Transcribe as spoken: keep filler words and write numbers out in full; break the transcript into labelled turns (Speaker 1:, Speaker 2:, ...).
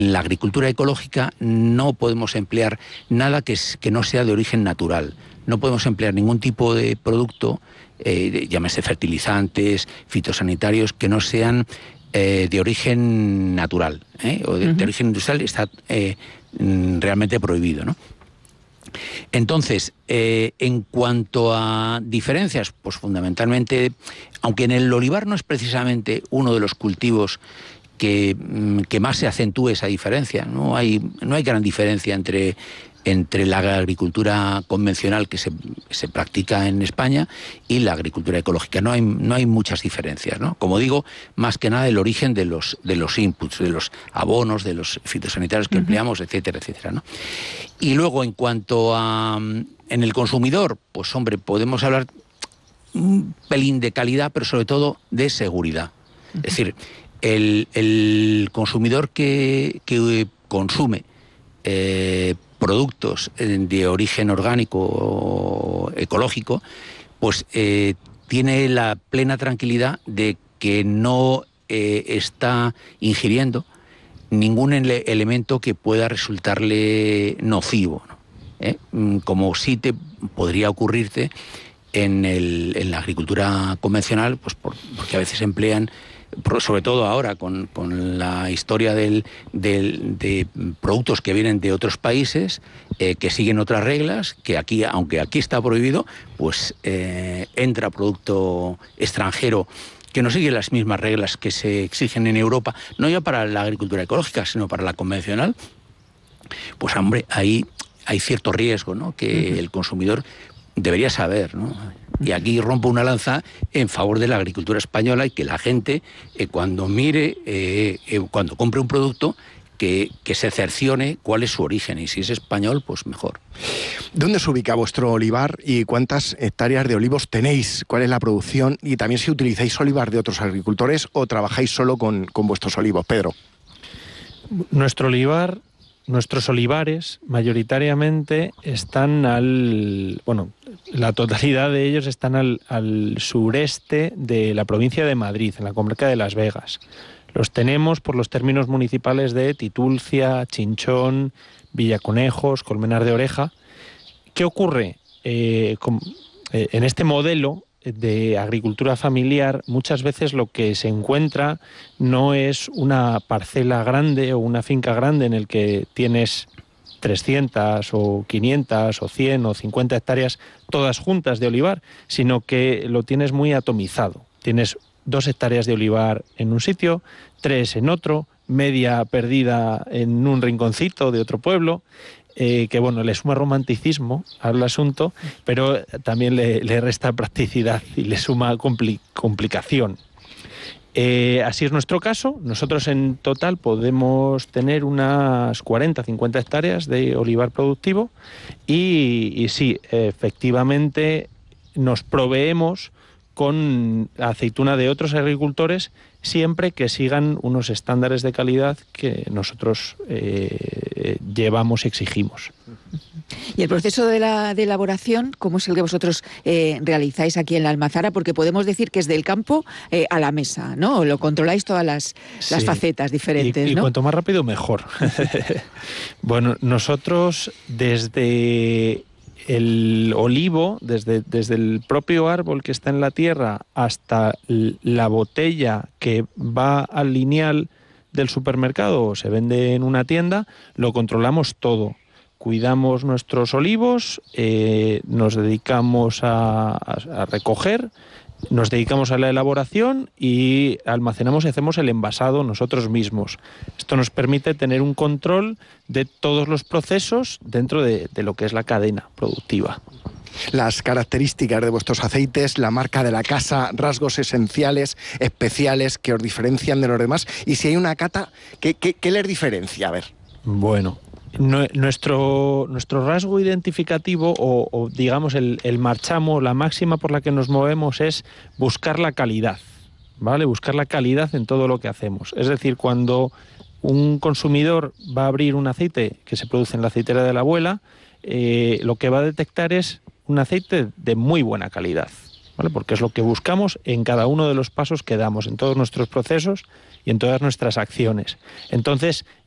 Speaker 1: la agricultura ecológica no podemos emplear nada que, es, que no sea de origen natural. No podemos emplear ningún tipo de producto, eh, llámese fertilizantes, fitosanitarios, que no sean eh, de origen natural, ¿eh? o de, uh-huh. de origen industrial. Está eh, realmente prohibido, ¿no? Entonces, eh, en cuanto a diferencias, pues fundamentalmente, aunque en el olivar no es precisamente uno de los cultivos que, que más se acentúe esa diferencia, no hay, no hay gran diferencia entre, entre la agricultura convencional que se, se practica en España y la agricultura ecológica. No hay, no hay muchas diferencias, ¿no? Como digo, más que nada el origen de los, de los inputs, de los abonos, de los fitosanitarios que uh-huh. empleamos, etcétera, etcétera, ¿no? Y luego, en cuanto a en el consumidor, pues hombre, podemos hablar un pelín de calidad, pero sobre todo de seguridad. Uh-huh. Es decir, el, el consumidor que, que consume eh, productos de origen orgánico o ecológico, pues eh, tiene la plena tranquilidad de que no eh, está ingiriendo ningún ele- elemento que pueda resultarle nocivo, ¿no? ¿Eh? Como sí te podría ocurrirte en, el, en la agricultura convencional, pues por, porque a veces emplean, sobre todo ahora con, con la historia del, del, de productos que vienen de otros países, eh, que siguen otras reglas, que aquí, aunque aquí está prohibido, pues eh, entra producto extranjero que no sigue las mismas reglas que se exigen en Europa, no ya para la agricultura ecológica, sino para la convencional. Pues hombre, ahí hay cierto riesgo, ¿no?, que uh-huh. el consumidor debería saber, ¿no? Y aquí rompo una lanza en favor de la agricultura española, y que la gente, eh, cuando mire, eh, eh, cuando compre un producto, que, que se cercione cuál es su origen, y si es español, pues mejor.
Speaker 2: ¿Dónde se ubica vuestro olivar y cuántas hectáreas de olivos tenéis? ¿Cuál es la producción? Y también si utilizáis olivar de otros agricultores o trabajáis solo con, con vuestros olivos, Pedro.
Speaker 3: Nuestro olivar... Nuestros olivares mayoritariamente están al... Bueno, la totalidad de ellos están al, al sureste de la provincia de Madrid, en la comarca de Las Vegas. Los tenemos por los términos municipales de Titulcia, Chinchón, Villaconejos, Colmenar de Oreja. ¿Qué ocurre? Eh, con, eh, en este modelo de agricultura familiar, muchas veces lo que se encuentra no es una parcela grande o una finca grande en el que tienes trescientas o quinientas o cien o cincuenta hectáreas todas juntas de olivar, sino que lo tienes muy atomizado. Tienes dos hectáreas de olivar en un sitio, tres en otro, media perdida en un rinconcito de otro pueblo. Eh, que bueno, le suma romanticismo al asunto, pero también le, le resta practicidad y le suma compli- complicación. Eh, así es nuestro caso. Nosotros en total podemos tener unas cuarenta, cincuenta hectáreas de olivar productivo y, y sí, efectivamente nos proveemos con aceituna de otros agricultores, siempre que sigan unos estándares de calidad que nosotros eh, llevamos y exigimos.
Speaker 4: Y el proceso de la de elaboración, ¿cómo es el que vosotros eh, realizáis aquí en la Almazara? Porque podemos decir que es del campo eh, a la mesa, ¿no? Lo controláis todas las, sí. las facetas diferentes,
Speaker 3: y, y
Speaker 4: ¿no?
Speaker 3: cuanto más rápido, mejor. Bueno, nosotros desde el olivo, desde, desde el propio árbol que está en la tierra hasta la botella que va al lineal del supermercado o se vende en una tienda, lo controlamos todo. Cuidamos nuestros olivos, eh, nos dedicamos a, a, a recoger, nos dedicamos a la elaboración y almacenamos y hacemos el envasado nosotros mismos. Esto nos permite tener un control de todos los procesos dentro de, de lo que es la cadena productiva.
Speaker 2: Las características de vuestros aceites, la marca de la casa, rasgos esenciales, especiales que os diferencian de los demás, y si hay una cata, ¿qué, qué, qué les diferencia? A ver.
Speaker 3: Bueno, nuestro, nuestro rasgo identificativo o, o digamos el, el marchamo, la máxima por la que nos movemos es buscar la calidad, ¿vale? Buscar la calidad en todo lo que hacemos. Es decir, cuando un consumidor va a abrir un aceite que se produce en la aceitera de la abuela, eh, lo que va a detectar es un aceite de muy buena calidad, ¿vale? Porque es lo que buscamos en cada uno de los pasos que damos, en todos nuestros procesos y en todas nuestras acciones. Entonces,